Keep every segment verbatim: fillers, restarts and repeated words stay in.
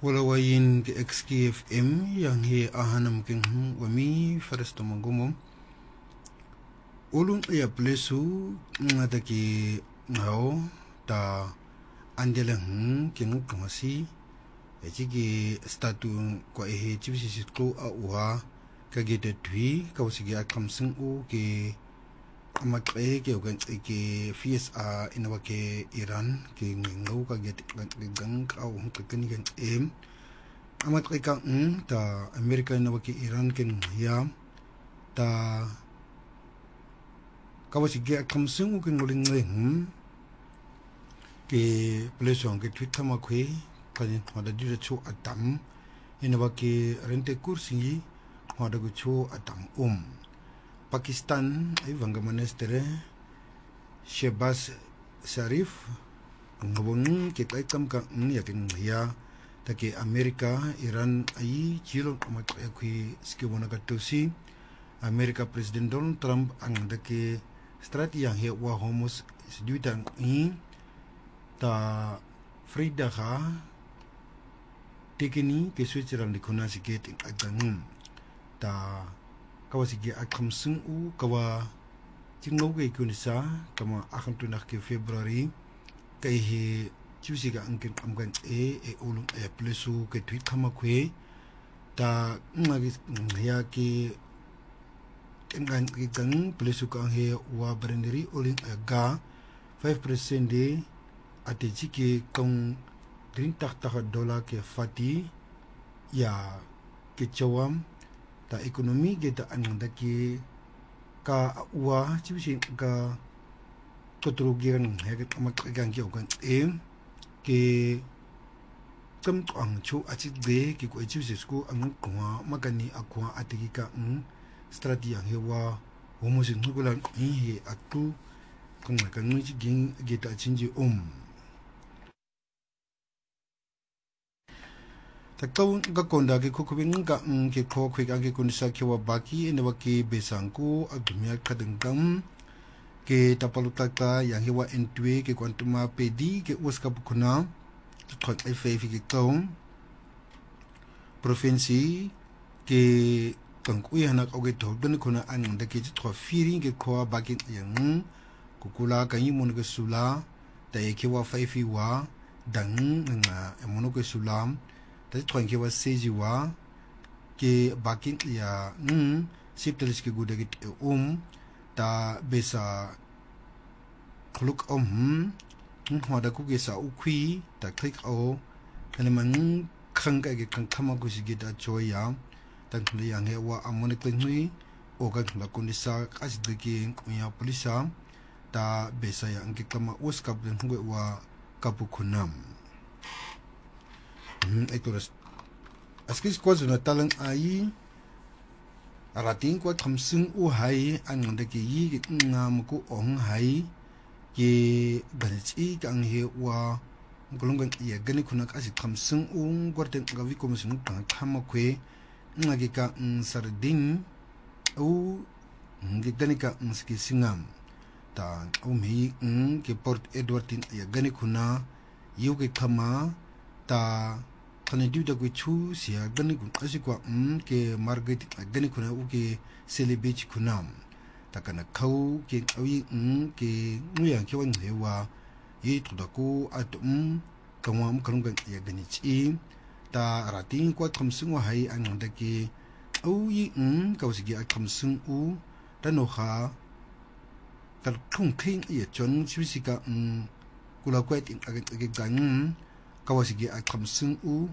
Wala wayin ke X K F M yang he ahanam king wami faresto mangumo. Ulung ya plesu ngata ki ngao ta andelang king kamasi. Eji ki statu kwa ehe chibisi siklo a uha kagete tui kawasigi akam sing u ke amakre ke ugan ke F S A inawa ke Iran ke ngau kagete gang kau kakani kan em amakre ka ng ta Amerika inawa ke Iran ke ngiyam ta kawasigi akam sing u ke nguling ngeng ke plesong ke Twitter makwe kani wada dira cho atam inawa ke rente kursi wada go cho atam um Pakistan ay vanga manestere Shehbaz Sharif ngabong ke kai kam ka ng yakin ya take Amerika Iran ay chilo amat ay ski wana katusi Amerika President Donald Trump ang dake strategi yang he wa homos sedutan i ta Frida ha tekeni ke Switzerland dikuna sikit agang ta kawasigi akam sing u kawa tingau ke kunisa kama akan tunak ke Februari kai he chusiga angkin amgan e e ulung e plesu ke tweet kama kwe ta ngagi ya ke ngan gang plesu ka he wa branderi uling aga five percent de ate chike kong drintak ta dola ke fati ya ke chawam ta ekonomi kita anang daki ka uwa chibisi ka kotrugiran hegat amat gang kyo kan em ke kam ang chu achik de ki ko chibisi sku ang kwa magani akwa atiki ka ng strategi yang hewa homosin hukulan hi aku kung kan ngi ging kita chinji um takau gakonda ke kokobing ga ke ko kwik age kunisa ke wa baki ene wa ke besangku agumya kadengkam ke tapalutaka yang hewa entwe ke kwantuma pedi ke uska bukuna tot F F ke kaum provinsi ke tangkuy hanak oge togden kuna an de ke tro firing ke ko baki yang kukula kanyi mon ke sula ta ke wa faifi wa dang nga mon ke sulam ta tron ke wa seji wa ke bakin ya mm siptelis ke gude ke um ta besa kluk om hm hwada ku ke sa ukwi ta click o kana man khang ka ke khang thama ku sigi da joya ta khli yang he wa amone klingui o ka khla kunisa kas de ke kuya polisa ta besa ya angke kama uskap den ngwe wa kapukunam etoras askis kwa zuna talang ai arating kwa thamsing u hai an de ki yi ngam ku ong hai ye galchi kang he wa ngolongan ye gani kuna kasi thamsing u ngorten ga wi komisyon tang thama kwe ngagi ka sarding u ngi gani ka ski singam ta u me ke Port Edwardin ye gani kuna yu ke khama ta kane diuda ku chu sia gani kun asikwa um ke market gani kuna u ke celebrate kunam takana khau ke awi um ke nguya ke wan hewa yi tuda ku atum kamwa um kanung ya gani chi ta rating kwa thamsing wa hai an da ke au yi um kawsigi athamsing u tanoha kal khung khing ye chon chwisika um kula kwet in age age gang kawasigi athamsing u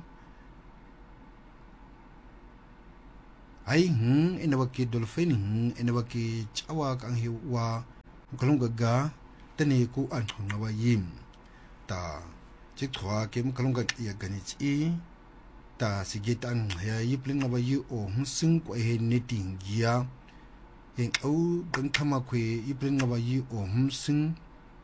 ai hm inawa ke dolphin hm inawa ke chawa kang hiwa kalunga ga tani ku an ngawa yim ta chithwa ke kalunga ya gani chi ta sigitan ya yipling ngawa yu o hsing ko he neting ya eng au gan thama kwe yipling ngawa yu o hsing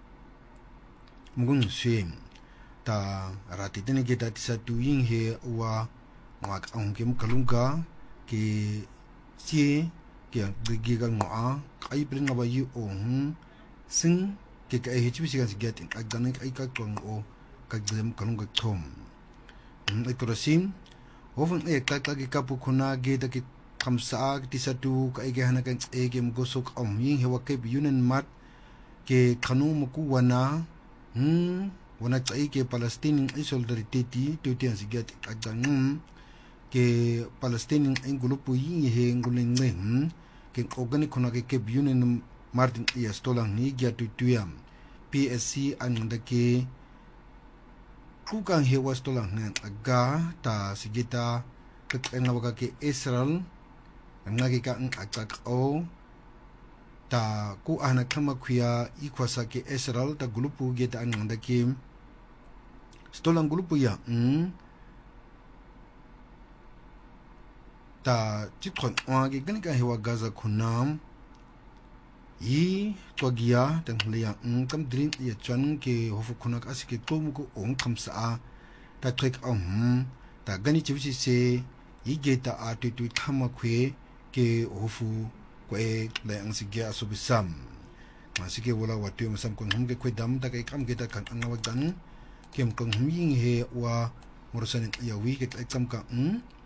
mugun swim ta rati tene ke ta tisa tuing he wa ngak ang kem kalunga ke sie ke ge ga ngwa ai pring ba yu on sing ke ka he chi si ga get in agdan ai ka tong o ka glem kalunga thom ai torosim ofun e tak tak ka pu khuna ge ta ki khamsa ti satu ka ge hana kan e ge mgosok om yin hewa ke yunen mat ke khanu muku wana hm wana tsai ke Palestinian solidarity ti tu ti asigat akdang ke Palestinian en grupo yin he ngulen hm ke organic khuna ke ke yunen Martin ya stolang ni gya tu tuyam P S C an da ke kukan hewa stolang ngan aga ta sigita ke nga waka ke Israel ngagi ka ang akak o ta ku ana kama kuya ikwasa ke Israel ta grupo geta an da ke stolang grupo ya mm ta chitkon wagi gani ka hewa Gaza kunam yi twagia tang leya ng kam drin ya chan ke hofu kunak asike tom ko ong khamsa ta trek om ta gani chibsi se yi geta a tu tu khama khwe ke hofu kwe le ang sige asubisam masike wala watu masam kong hum ke kwe dam ta ke kam geta kan angawag dan kem kong hum ying he wa morosan ya wi ke kam ka